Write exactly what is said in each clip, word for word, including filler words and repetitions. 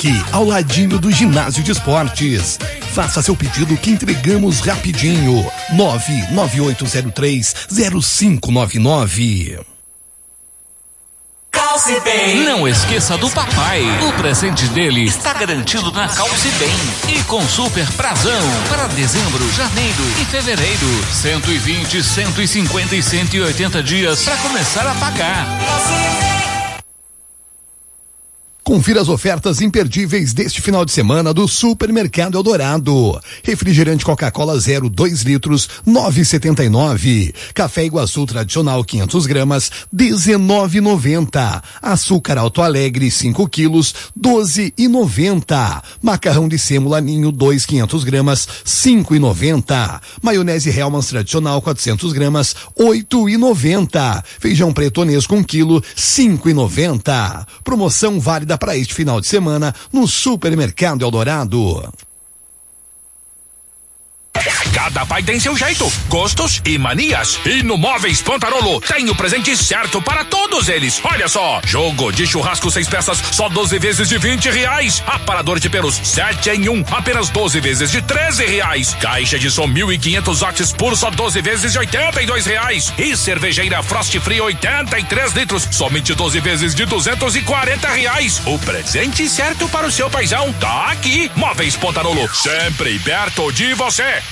Parque, ao ladinho do ginásio de esportes. Faça seu pedido que entregamos rapidinho. nove nove oito zero três zero cinco nove nove. Calce Bem. Não esqueça do papai. O presente dele está garantido na Calce Bem. E com super prazão para dezembro, janeiro e fevereiro. cento e vinte, cento e cinquenta e cento e oitenta dias para começar a pagar. Confira as ofertas imperdíveis deste final de semana do Supermercado Eldorado. Refrigerante Coca-Cola zero, dois litros, nove e setenta e nove. Café Iguaçu tradicional quinhentos gramas, dezenove e noventa. Açúcar Alto Alegre cinco quilos, doze e noventa. Macarrão de sêmola Ninho dois, quinhentos gramas, cinco e noventa. Maionese Hellmann's tradicional quatrocentos gramas, oito e noventa. Feijão preto Onesco um quilo, cinco e noventa. Promoção válida para este final de semana no Supermercado Eldorado. Cada pai tem seu jeito, gostos e manias. E no Móveis Pantarolo tem o presente certo para todos eles. Olha só, jogo de churrasco seis peças, só doze vezes de vinte reais. Aparador de pelos sete em um, apenas doze vezes de treze reais. Caixa de som mil e quinhentos watts por só doze vezes de oitenta e dois reais. E cervejeira Frost Free oitenta e três litros, somente doze vezes de duzentos e quarenta reais. O presente certo para o seu paizão tá aqui. Móveis Pantarolo, sempre perto de você.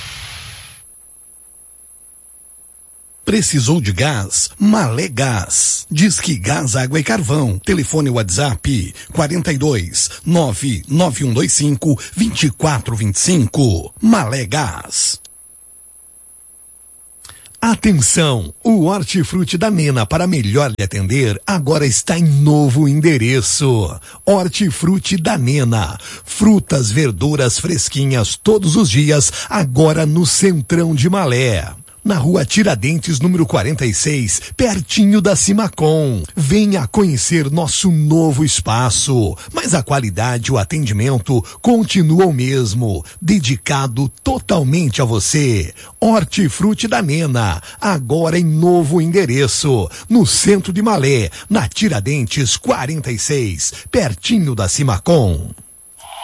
Precisou de gás? Malé Gás. Disque Gás, Água e Carvão. Telefone WhatsApp quarenta e dois, nove nove um dois cinco, vinte e quatro vinte e cinco. Malé Gás. Atenção! O Hortifruti da Nena, para melhor lhe atender, agora está em novo endereço. Hortifruti da Nena. Frutas, verduras fresquinhas todos os dias, agora no Centrão de Malé. Na rua Tiradentes, número quarenta e seis, pertinho da Simacom. Venha conhecer nosso novo espaço. Mas a qualidade e o atendimento continuam o mesmo. Dedicado totalmente a você. Hortifruti da Nena, agora em novo endereço. No centro de Malé, na Tiradentes quarenta e seis, pertinho da Simacom.